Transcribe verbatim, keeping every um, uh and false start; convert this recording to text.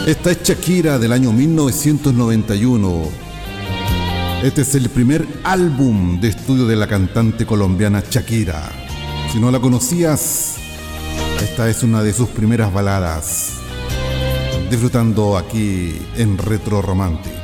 Esta es Shakira del año mil novecientos noventa y uno. Este es el primer álbum de estudio de la cantante colombiana Shakira. Si no la conocías, esta es una de sus primeras baladas. Disfrutando aquí en Retro Romántico.